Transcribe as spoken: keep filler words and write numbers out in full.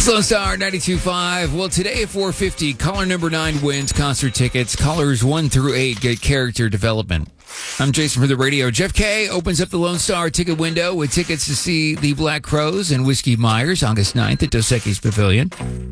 It's Lone Star ninety-two point five. Well, today at four fifty, caller number nine wins concert tickets. Callers one through eight get character development. I'm Jason from the radio. Jeff K opens up the Lone Star ticket window with tickets to see the Black Crowes and Whiskey Myers August ninth at Dos Equis Pavilion.